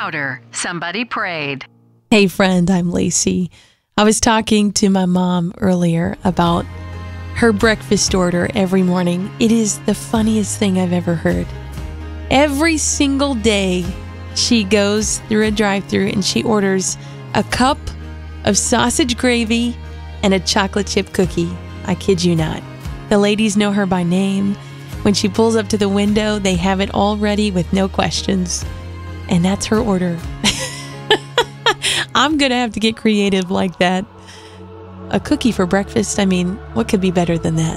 louder. Somebody prayed. Hey friend, I'm Lacey. I was talking to my mom earlier about her breakfast order every morning. It is the funniest thing I've ever heard. Every single day, she goes through a drive-thru and she orders a cup of sausage gravy and a chocolate chip cookie. I kid you not. The ladies know her by name. When she pulls up to the window, they have it all ready with no questions. And that's her order. I'm going to have to get creative like that. A cookie for breakfast? I mean, what could be better than that?